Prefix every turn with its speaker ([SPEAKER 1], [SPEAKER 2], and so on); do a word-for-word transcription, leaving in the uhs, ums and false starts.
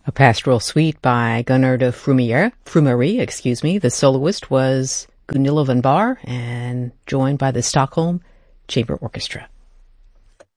[SPEAKER 1] A pastoral suite by Gunnar de Frumiere, Frumerie, excuse me. The soloist was Gunilla van Baar and joined by the Stockholm Chamber Orchestra.